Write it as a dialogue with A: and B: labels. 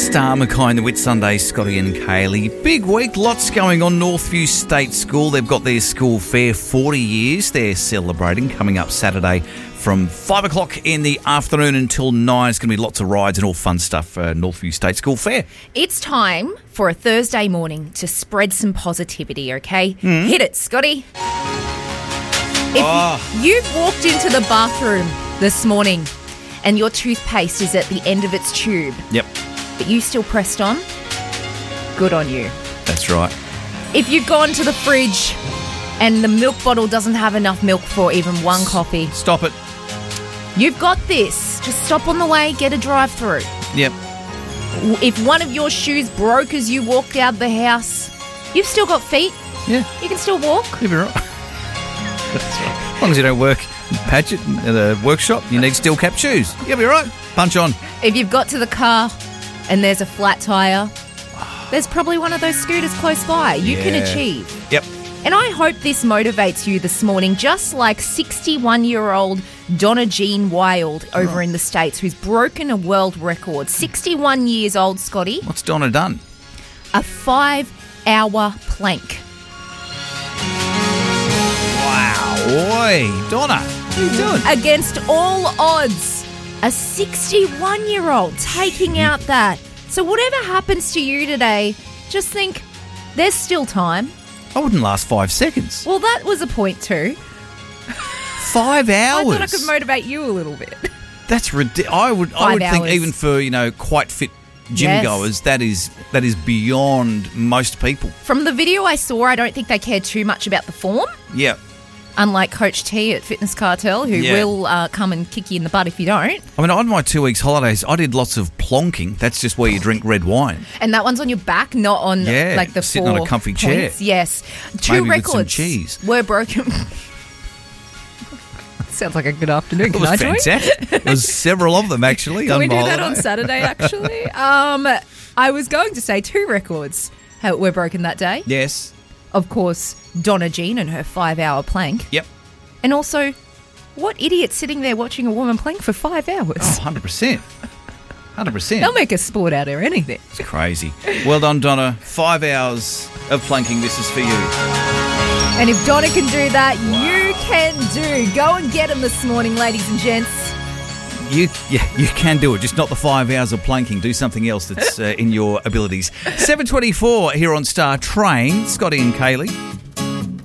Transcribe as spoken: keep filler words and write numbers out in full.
A: Star Mackay and the Whitsunday, Scotty and Kaylee. Big week, lots going on. Northview State School, they've got their school fair, forty years. They're celebrating, coming up Saturday from five o'clock in the afternoon until nine. It's going to be lots of rides and all fun stuff for Northview State School Fair.
B: It's time for a Thursday morning to spread some positivity, okay?
A: Mm.
B: Hit it, Scotty. If
A: Oh.
B: you've walked into the bathroom this morning and your toothpaste is at the end of its tube,
A: Yep,
B: but you still pressed on, good on you.
A: that's right.
B: If you've gone to the fridge and the milk bottle doesn't have enough milk for even one coffee,
A: Stop it.
B: you've got this. Just stop on the way, get a drive-through.
A: Yep.
B: If one of your shoes broke as you walked out of the house, you've still got feet.
A: Yeah,
B: You can still walk.
A: you'll be right. That's right. As long as you don't work Padgett at a workshop, you need steel-cap shoes. You'll be right. Punch on.
B: If you've got to the car and there's a flat tyre, there's probably one of those scooters close by. You can
A: Yeah.
B: achieve.
A: Yep.
B: And I hope this motivates you this morning, just like sixty-one-year-old Donna Jean Wild over in the States, who's broken a world record. sixty-one years old, Scotty.
A: What's Donna done?
B: A five-hour plank.
A: Wow. Oi, Donna, what are you doing?
B: Against all odds, a sixty-one-year-old taking out that. So whatever happens to you today, just think, there's still time.
A: I wouldn't last five seconds.
B: Well, that was a point too.
A: Five hours.
B: I thought I could motivate you a little bit.
A: That's ridiculous. I would. I
B: Five
A: would think
B: hours.
A: even for you know quite fit gym
B: Yes.
A: goers, that is that is beyond most people.
B: From the video I saw, I don't think they cared too much about the form,
A: Yeah.
B: unlike Coach T at Fitness Cartel, who
A: Yeah.
B: will uh, come and kick you in the butt if you don't.
A: I mean, on my two weeks holidays, I did lots of plonking. That's just where you drink red wine.
B: And that one's on your back, not on
A: Yeah,
B: like the
A: sitting
B: four
A: on a comfy
B: points.
A: chair.
B: Yes, two
A: Maybe with some
B: records
A: cheese.
B: were broken. Sounds like a good afternoon.
A: It
B: Can
A: was
B: I join?
A: fantastic. There was several of them actually.
B: Can
A: on
B: we
A: my
B: do that on
A: holiday.
B: Saturday? Actually, um, I was going to say two records were broken that day.
A: Yes.
B: Of course, Donna Jean and her five-hour plank.
A: Yep.
B: And also, what idiot sitting there watching a woman plank for five hours?
A: Oh, one hundred percent. one hundred percent.
B: They'll make a sport out of anything.
A: It's crazy. Well done, Donna. Five hours of planking. This is for you.
B: And if Donna can do that, you can do. Go and get them this morning, ladies and gents.
A: You, yeah, you can do it. Just not the five hours of planking. Do something else that's uh, in your abilities. seven twenty-four here on Star. Train, Scotty and Kaylee.